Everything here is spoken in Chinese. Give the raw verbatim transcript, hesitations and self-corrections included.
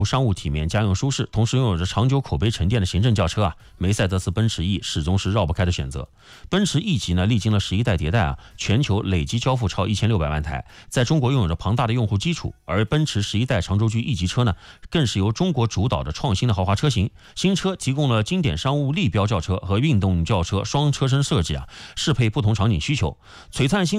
商务体面、家用舒适，同时拥有着长久口碑沉淀的行政轿车啊，梅赛德斯奔驰 E 始终是绕不开的选择。奔驰 E 级呢，历经了十一代迭代啊，全球累计交付超一千六百万台，在中国拥有着庞大的用户基础。而奔驰十一代长轴距 E 级车呢，更是由中国主导的创新的豪华车型。新车提供了经典商务立标轿车和运动轿车双车身设计啊，适配不同场景需求。璀璨新